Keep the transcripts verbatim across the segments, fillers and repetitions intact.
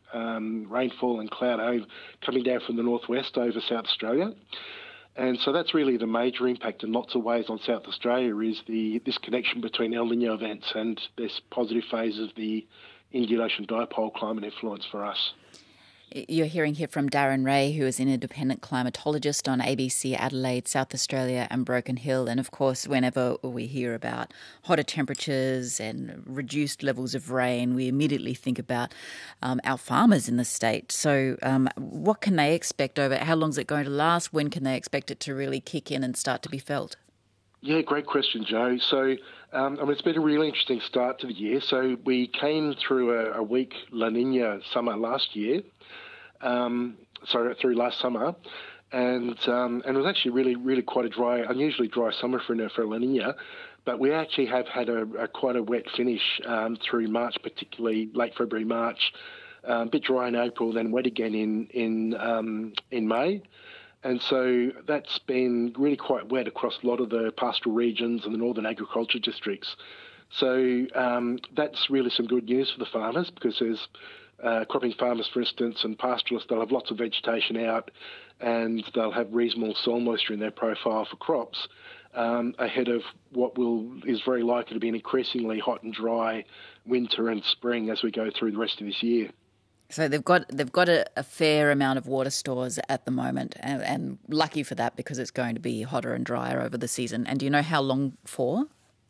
um, rainfall and cloud over, coming down from the northwest over South Australia. And so that's really the major impact in lots of ways on South Australia is the this connection between El Nino events and this positive phase of the Indian Ocean dipole climate influence for us. You're hearing here from Darren Ray, who is an independent climatologist on A B C Adelaide, South Australia and Broken Hill. And of course, whenever we hear about hotter temperatures and reduced levels of rain, we immediately think about um, our farmers in the state. So um, what can they expect over, how long is it going to last? When can they expect it to really kick in and start to be felt? Yeah, great question, Joe. So, um, I mean, it's been a really interesting start to the year. So we came through a, a weak La Nina summer last year, um, sorry, through last summer, and um, and it was actually really, really quite a dry, unusually dry summer for, for La Nina, but we actually have had a, a quite a wet finish um, through March, particularly late February, March, um, a bit dry in April, then wet again in in um, in May. And so that's been really quite wet across a lot of the pastoral regions and the northern agriculture districts. So um, that's really some good news for the farmers because there's uh, cropping farmers, for instance, and pastoralists, they'll have lots of vegetation out and they'll have reasonable soil moisture in their profile for crops um, ahead of what will is very likely to be an increasingly hot and dry winter and spring as we go through the rest of this year. So they've got they've got a, a fair amount of water stores at the moment, and, and lucky for that because it's going to be hotter and drier over the season. And do you know how long for?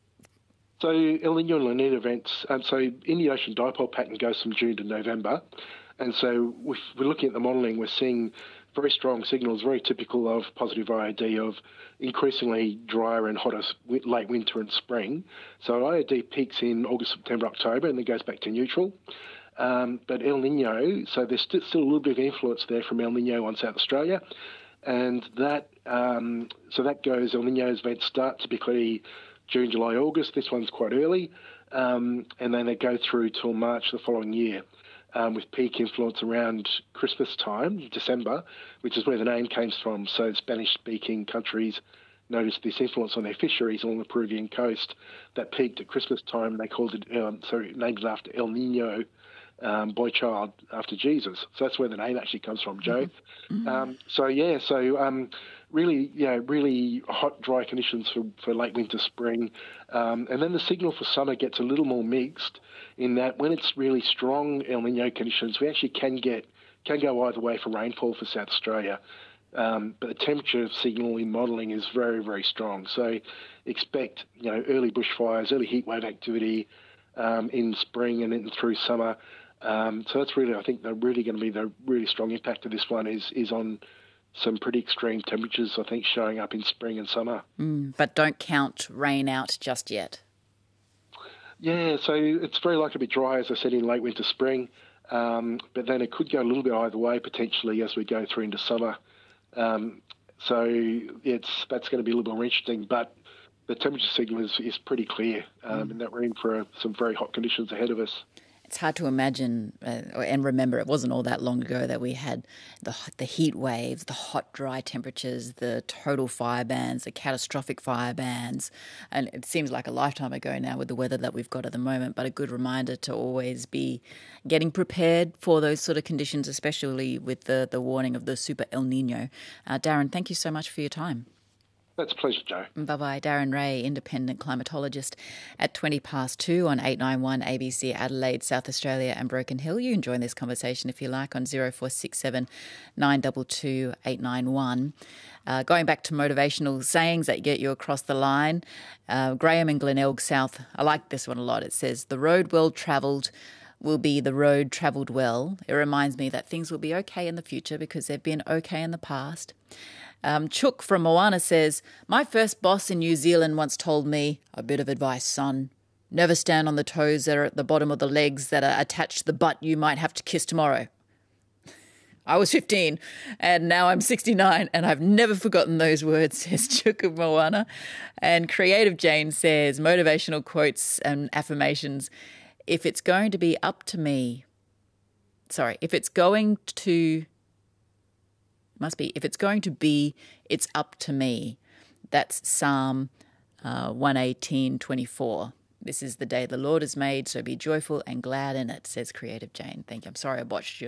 So El Nino and La Nina events, um, so Indian Ocean dipole pattern goes from June to November, and so if we're looking at the modelling, we're seeing very strong signals, very typical of positive I O D of increasingly drier and hotter late winter and spring. So I O D peaks in August, September, October, and then goes back to neutral. Um, but El Nino, so there's still, still a little bit of influence there from El Nino on South Australia, and that um, so that goes. El Nino's events start typically June, July, August. This one's quite early, um, and then they go through till March the following year, um, with peak influence around Christmas time, December, which is where the name came from. So Spanish-speaking countries noticed this influence on their fisheries along the Peruvian coast that peaked at Christmas time. They called it, um, sorry, named it after El Nino. Um, boy child after Jesus. So that's where the name actually comes from, Joe. Mm-hmm. Um, so, yeah, so um, really, you know, really hot, dry conditions for, for late winter, spring. Um, and then the signal for summer gets a little more mixed in that when it's really strong El Nino conditions, we actually can get, can go either way for rainfall for South Australia. Um, but the temperature signal in modelling is very, very strong. So expect, you know, early bushfires, early heatwave activity um, in spring and in through summer. Um, so that's really, I think, the really going to be the really strong impact of this one is is on some pretty extreme temperatures, I think, showing up in spring and summer. Mm, but don't count rain out just yet. Yeah, so it's very likely to be dry, as I said, in late winter, spring. Um, but then it could go a little bit either way, potentially, as we go through into summer. Um, so it's that's going to be a little bit more interesting. But the temperature signal is, is pretty clear, um, mm. and that we're in for some very hot conditions ahead of us. It's hard to imagine uh, and remember it wasn't all that long ago that we had the the heat waves, the hot, dry temperatures, the total fire bans, the catastrophic fire bans. And it seems like a lifetime ago now with the weather that we've got at the moment, but a good reminder to always be getting prepared for those sort of conditions, especially with the, the warning of the super El Nino. Uh, Darren, thank you so much for your time. That's a pleasure, Joe. Bye-bye. Darren Ray, independent climatologist at twenty past two on eight ninety-one A B C Adelaide, South Australia and Broken Hill. You can join this conversation if you like on zero four six seven nine two two eight nine one. Uh, going back to motivational sayings that get you across the line, uh, Graham in Glenelg South, I like this one a lot. It says, the road well travelled will be the road travelled well. It reminds me that things will be okay in the future because they've been okay in the past. Um, Chook from Moana says, my first boss in New Zealand once told me, a bit of advice, son, never stand on the toes that are at the bottom of the legs that are attached to the butt you might have to kiss tomorrow. I was fifteen and now I'm sixty-nine and I've never forgotten those words, says Chook of Moana. And Creative Jane says, motivational quotes and affirmations, if it's going to be up to me, sorry, if it's going to... Must be. If it's going to be, it's up to me. That's Psalm uh, one eighteen twenty-four. This is the day the Lord has made, so be joyful and glad in it, says Creative Jane. Thank you. I'm sorry I botched you.